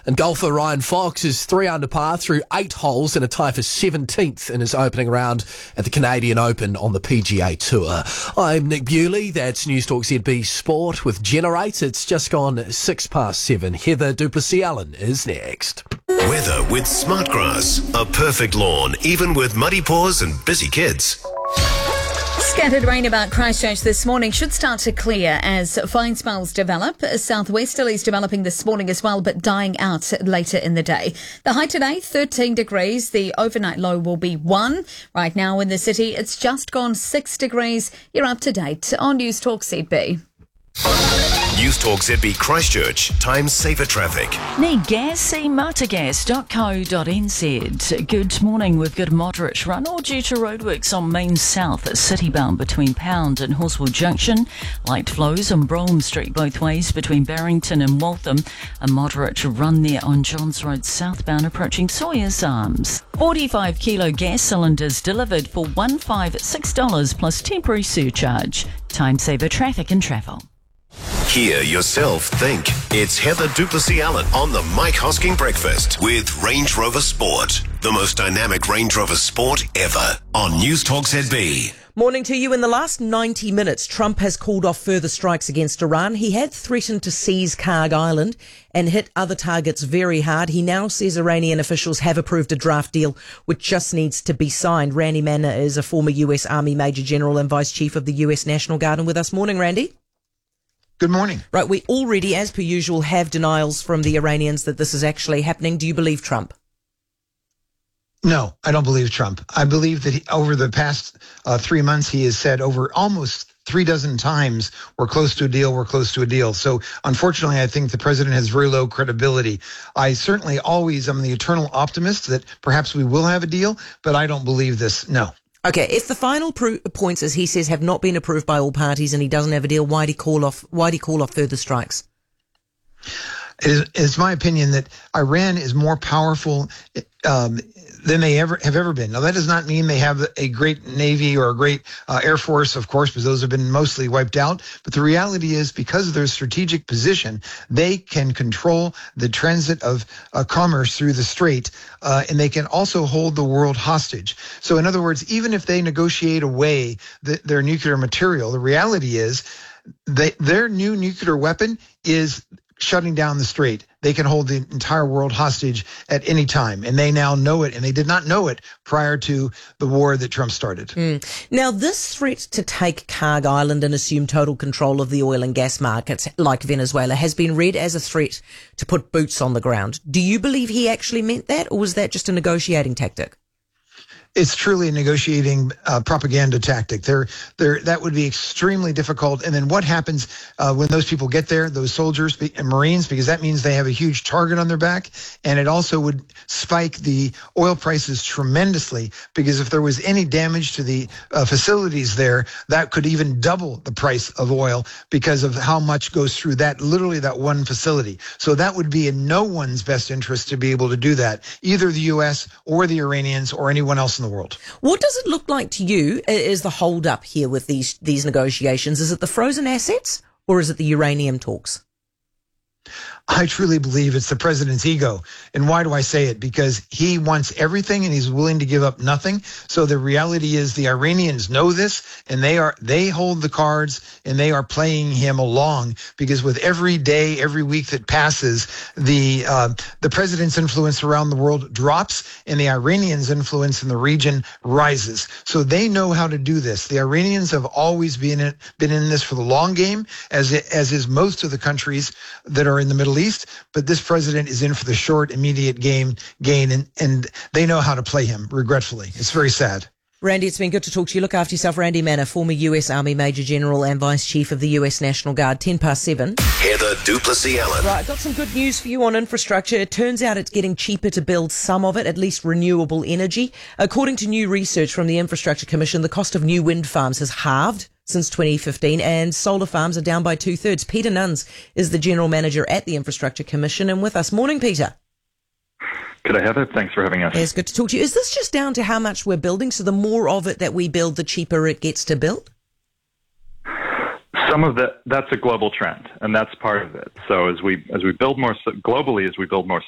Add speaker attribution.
Speaker 1: And golfer Ryan Fox is 3 under par through 8 holes in a tie for 17th in his opening round at the Canadian Open on the PGA Tour. I'm Nick Bewley. That's News Talk ZB Sport with Generate. It's just gone 7:06. Heather Duplessis-Allen is next.
Speaker 2: Weather with Smartgrass. A perfect lawn, even with muddy paws and busy kids.
Speaker 3: Scattered rain about Christchurch this morning should start to clear as fine spells develop. Southwesterlies developing this morning as well, but dying out later in the day. The high today, 13 degrees. The overnight low will be 1. Right now in the city, it's just gone 6 degrees. You're up to date on News Talk ZB.
Speaker 2: News Talk ZB Christchurch. Time saver traffic.
Speaker 4: Need gas? See motorgas.co.nz. Good morning. We've got a moderate run all due to roadworks on Main South at Citybound between Pound and Horswell Junction. Light flows on Brougham Street both ways between Barrington and Waltham. A moderate run there on Johns Road southbound approaching Sawyer's Arms. 45 kilo gas cylinders delivered for $156 plus temporary surcharge. Time saver traffic and travel.
Speaker 2: Hear yourself think. It's Heather Duplessis-Allen on the Mike Hosking Breakfast with Range Rover Sport. The most dynamic Range Rover Sport ever on News Talk ZB.
Speaker 5: Morning to you. In the last 90 minutes, Trump has called off further strikes against Iran. He had threatened to seize Karg Island and hit other targets very hard. He now says Iranian officials have approved a draft deal which just needs to be signed. Randy Manna is a former US Army Major General and Vice Chief of the US National Guard and with us. Morning, Randy.
Speaker 6: Good morning.
Speaker 5: Right, we already, as per usual, have denials from the Iranians that this is actually happening. Do you believe Trump?
Speaker 6: No, I don't believe Trump. I believe that over the past 3 months, he has said over almost 36 times, we're close to a deal, we're close to a deal. So unfortunately, I think the president has very low credibility. I certainly always am the eternal optimist that perhaps we will have a deal, but I don't believe this, no.
Speaker 5: Okay, if the final points, as he says, have not been approved by all parties and he doesn't have a deal, why'd he call off further strikes?
Speaker 6: It's my opinion that Iran is more powerful than they have ever been. Now, that does not mean they have a great Navy or a great Air Force, of course, because those have been mostly wiped out. But the reality is, because of their strategic position, they can control the transit of commerce through the strait, and they can also hold the world hostage. So, in other words, even if they negotiate away their nuclear material, the reality is their new nuclear weapon is shutting down the strait. They can hold the entire world hostage at any time, and they now know it, and they did not know it prior to the war that Trump started.
Speaker 5: Now, this threat to take Karg Island and assume total control of the oil and gas markets like Venezuela has been read as a threat to put boots on the ground. Do you believe he actually meant that, or was that just a negotiating tactic?
Speaker 6: It's truly a negotiating propaganda tactic. That would be extremely difficult. And then what happens when those people get there, those soldiers and Marines, because that means they have a huge target on their back. And it also would spike the oil prices tremendously, because if there was any damage to the facilities there, that could even double the price of oil because of how much goes through that one facility. So that would be in no one's best interest to be able to do that, either the U.S. or the Iranians or anyone else in the world.
Speaker 5: What does it look like to you is the hold up here with these negotiations? Is it the frozen assets or is it the uranium talks?
Speaker 6: I truly believe it's the president's ego. And why do I say it? Because he wants everything and he's willing to give up nothing. So the reality is the Iranians know this, and they hold the cards and they are playing him along, because with every day, every week that passes, the president's influence around the world drops and the Iranians' influence in the region rises. So they know how to do this. The Iranians have always been in this for the long game, as is most of the countries that are in the Middle East, but this president is in for the short, immediate gain, and they know how to play him, regretfully. It's very sad.
Speaker 5: Randy, it's been good to talk to you. Look after yourself. Randy Manna, former US Army Major General and Vice Chief of the US National Guard. 7:10.
Speaker 2: Heather Duplessis-Allen.
Speaker 5: Right, got some good news for you on infrastructure. It turns out it's getting cheaper to build some of it, at least renewable energy. According to new research from the Infrastructure Commission, the cost of new wind farms has halved since 2015, and solar farms are down by 2/3. Peter Nuns is the General Manager at the Infrastructure Commission and with us. Morning, Peter.
Speaker 7: G'day, Heather. Thanks for having us.
Speaker 5: It's good to talk to you. Is this just down to how much we're building? So the more of it that we build, the cheaper it gets to build?
Speaker 7: Some of that's a global trend, and that's part of it. So as we build more globally, as we build more